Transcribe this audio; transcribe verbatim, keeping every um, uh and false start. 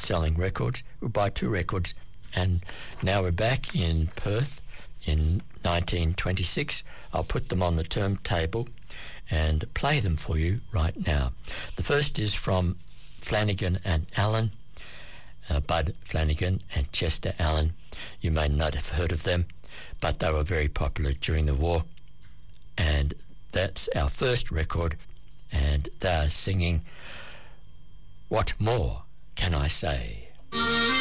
selling records. We buy two records, and now we're back in Perth in nineteen twenty-six. I'll put them on the turntable and play them for you right now. The first is from Flanagan and Allen, uh, Bud Flanagan and Chester Allen. You may not have heard of them, but they were very popular during the war. And that's our first record, and they're singing What More Can I Say?